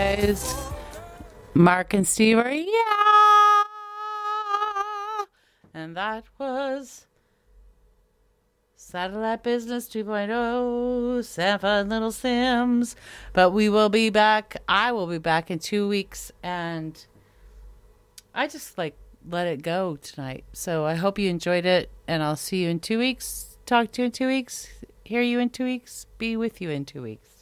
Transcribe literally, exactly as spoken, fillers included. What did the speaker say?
guys. Mark and Steve are yeah. And that was Satellite Business two point oh, Seven Little Sims. But we will be back. I will be back in two weeks. And I just like let it go tonight. So I hope you enjoyed it. And I'll see you in two weeks. Talk to you in two weeks. Hear you in two weeks. Be with you in two weeks.